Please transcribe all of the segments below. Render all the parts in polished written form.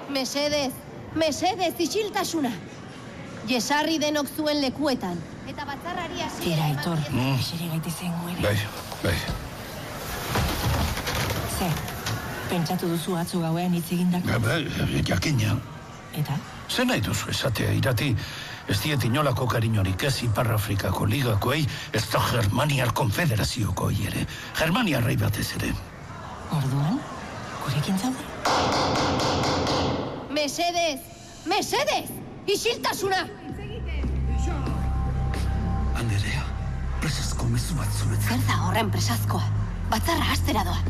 Mesedez, isiltasuna. Jesarri denok zuen lekuetan. Eta batzarrari hasi... Tira, Aitor, eseri gaitezen goere. Bai. Ze, pentsatu duzu atzo gauean hitz egindako? Jakina. Eta? Ze nahi duzu esatea, Irati? Ez diet inolako kariñorik ez Ipar Afrikako ligakoei, ez da Germaniar Konfederaziokoi ere. Germaniarrei batez ere. Orduan, gurekin zaude? Mesedez! Isiltasuna! Anderea, presazko mezu bat zuretzat. Zer da horren presazkoa? Batzarra hastera doa.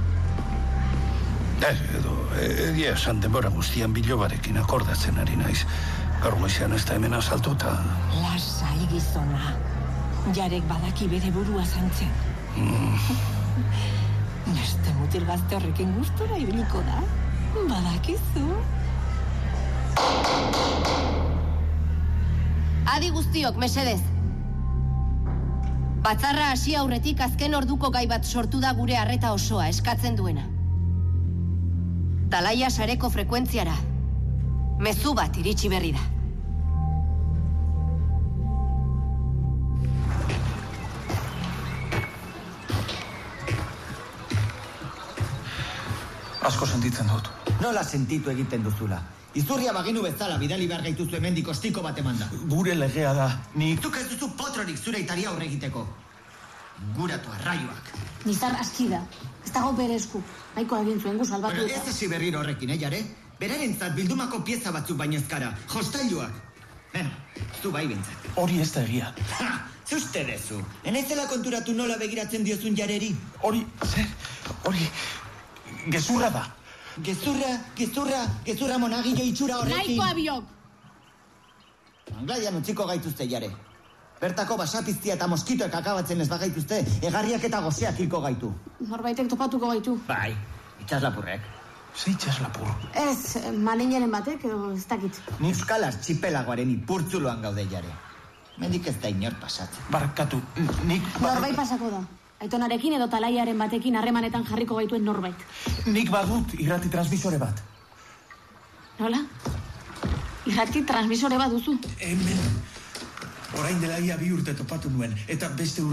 Egia esan denbora guztian bilobarekin akordatzen ari naiz. Gaur goizean ez da hemen azaltuta. Lasai gizona. Jarek badaki bere burua zantzen. Beste mutil gazte horrekin gustura ibiliko da. Badakizu. Adi guztiok, mesedez. Batzarra hasi aurretik azken orduko gai bat sortu da gure arreta osoa eskatzen duena. Talaia sareko frekuentziara. Mezu bat iritsi berri da. Asko sentitzen dut. Nola sentitu egiten duzula? Izurria baginu bezala bidali behar gaituzu hemendik ostiko bat emanda. Gure legea da, nik... Zuk ez duzu potrorik zure itari aurre egiteko. Guratu arraioak. Nizar aski da. Ez dago bere esku. Baiko agin zuen salbatu Ez hasi berriro horrekin, jare? Berarentzat bildumako pieza batzuk baino ezkara. Jostailuak. Zu bai bintzat. Hori ez da egia. Zuste dezu. Enaizela konturatu nola begiratzen diozun jareri. Hori, gezurra da. Gezurra monagillo itxura horrekin. Nahiko abiok! Anglaian utziko gaituzte, jare. Bertako basapiztia eta moskitoek akabatzen ez bagaituzte, egarriak eta gozeak hilko gaitu. Norbaitek topatuko gaitu. Bai, itxaslapurrek. Ze itxaslapur? Ez, malinaren batek edo ez dakit. Euskal artxipelagoaren ipurtzuloan gaude, jare. Mendik ez da inor pasatzen. Barkatu, nik... Norbait pasako da. Aitonarekin edo talaiaren batekin harremanetan jarriko gaituen norbait. Nik badut irrati transmisore bat. Nola? Irrati transmisore bat duzu? Hemen, orain dela ia 2 urte topatu nuen, eta beste